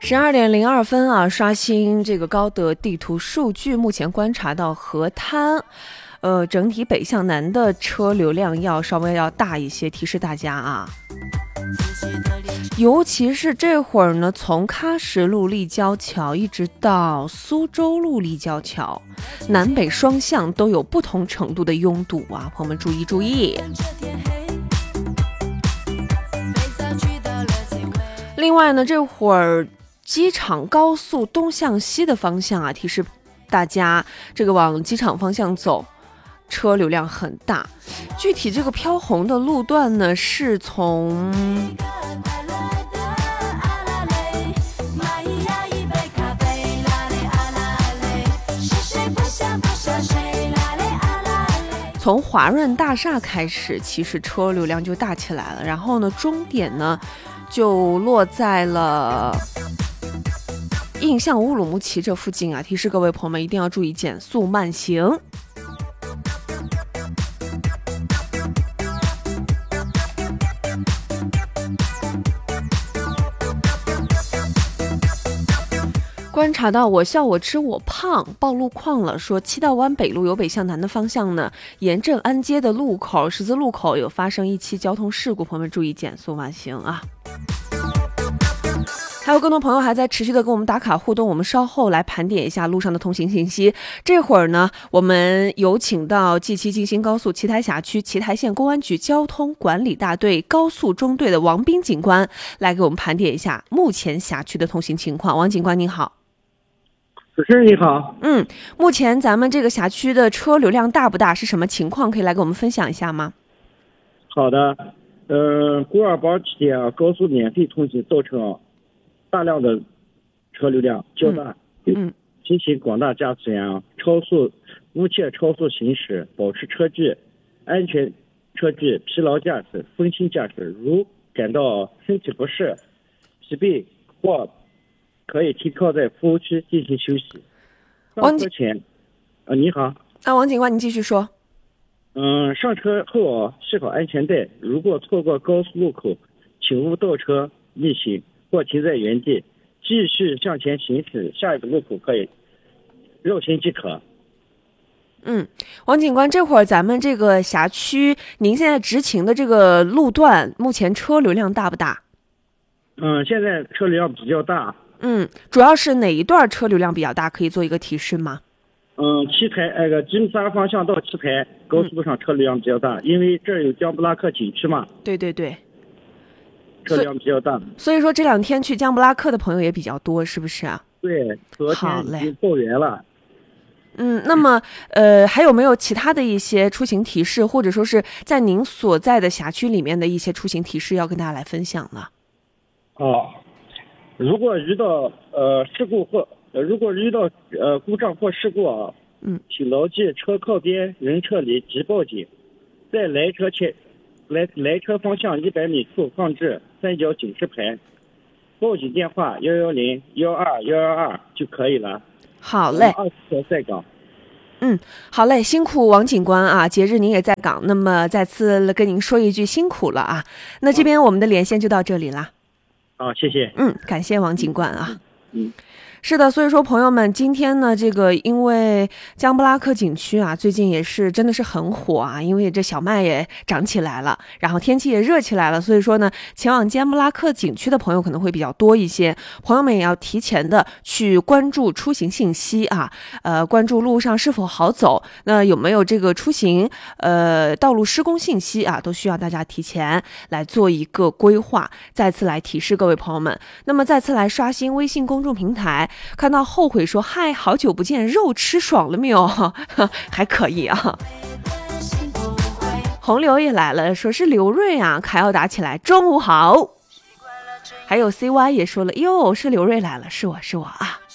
12:02啊，刷新这个高德地图数据，目前观察到河滩整体北向南的车流量要稍微要大一些，提示大家啊。尤其是这会儿呢，从喀什路立交桥一直到苏州路立交桥，南北双向都有不同程度的拥堵啊，朋友们注意注意。另外呢，这会儿机场高速东向西的方向啊，提示大家这个往机场方向走，车流量很大。具体这个飘红的路段呢，是从华润大厦开始，其实车流量就大起来了。然后呢，终点呢就落在了印象乌鲁木齐这附近啊，提示各位朋友们一定要注意减速慢行。观察到我笑我吃我胖报路况了，说七道湾北路由北向南的方向呢，沿正安街的路口十字路口有发生一起交通事故，朋友们注意减速慢行啊。还有更多朋友还在持续的跟我们打卡互动，我们稍后来盘点一下路上的通行信息。这会儿呢，我们有请到 G7 京新高速奇台辖区奇台县公安局交通管理大队高速中队的王斌警官来给我们盘点一下目前辖区的通行情况。王警官您好。 主持人你好。 目前咱们这个辖区的车流量大不大？是什么情况？可以来给我们分享一下吗？ 好的，古尔堡起点啊，高速免费通行造成大量的车流量较大，提醒广大驾驶员啊，勿切超速行驶，保持车距，安全车距，疲劳驾驶，分心驾驶。如感到身体不适、疲惫或可以停靠在服务区进行休息。上车前，你好。 王警官，你继续说。 上车后系好安全带。如果错过高速路口，请勿倒车逆行或停在原地，继续向前行驶，下一个路口可以绕行即可。 王警官，这会儿咱们这个辖区，您现在执勤的这个路段，目前车流量大不大？ 现在车流量比较大。 主要是哪一段车流量比较大？可以做一个提示吗？ 七台吉木萨方向到七台高速路上车流量比较大，因为这儿有江布拉克景区嘛。对，车流量比较大。 所以说这两天去江布拉克的朋友也比较多，是不是啊？ 对，昨天已经爆员了。 那么还有没有其他的一些出行提示，或者说是在您所在的辖区里面的一些出行提示要跟大家来分享呢？ 如果遇到事故或故障或事故啊，请牢记车靠边人撤离即报警，在来车方向100米处放置三角警示牌，报警电话110、112、122就可以了。 好嘞 ，20条在岗。 好嘞，辛苦王警官啊，节日您也在岗，那么再次跟您说一句辛苦了啊。那这边我们的连线就到这里啦。 好，谢谢。 感谢王警官啊。是的，所以说朋友们，今天呢，这个因为江布拉克景区啊，最近也是真的是很火啊，因为这小麦也长起来了，然后天气也热起来了，所以说呢，前往江布拉克景区的朋友可能会比较多一些，朋友们也要提前的去关注出行信息啊，关注路上是否好走，那有没有这个出行道路施工信息啊，都需要大家提前来做一个规划。再次来提示各位朋友们，那么再次来刷新微信公众平台。看到后悔说嗨，好久不见，肉吃爽了没有？还可以啊。洪流也来了，说是刘瑞啊，凯奥打起来，中午好。还有 CY 也说了，哟，是刘瑞来了，是我啊。